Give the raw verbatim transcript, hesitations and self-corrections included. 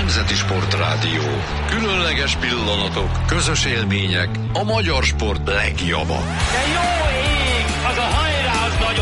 Nemzeti Sportrádió. Különleges pillanatok, közös élmények, a magyar sport legjava. De jó ég, az a hajrá!